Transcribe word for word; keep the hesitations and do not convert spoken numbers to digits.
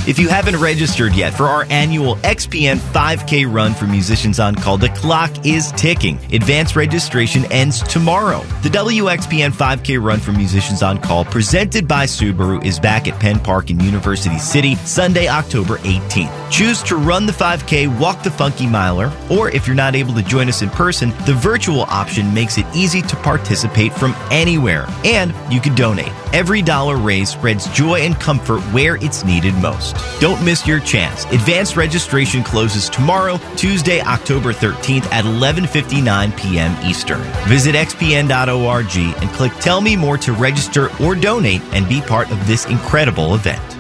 If you haven't registered yet for our annual X P N five K run for Musicians on Call, the clock is ticking. Advance registration ends tomorrow. The W X P N five K run for Musicians on Call, presented by Subaru, is back at Penn Park in University City, Sunday, October eighteenth. Choose to run the five K, walk the Funky Miler, or if you're not able to join us in person, the virtual option makes it easy to participate from anywhere. And you can donate. Every dollar raised spreads joy and comfort where it's needed most. Don't miss your chance. Advanced registration closes tomorrow, Tuesday, October thirteenth at eleven fifty-nine p.m. Eastern. Visit x p n dot org and click Tell Me More to register or donate and be part of this incredible event.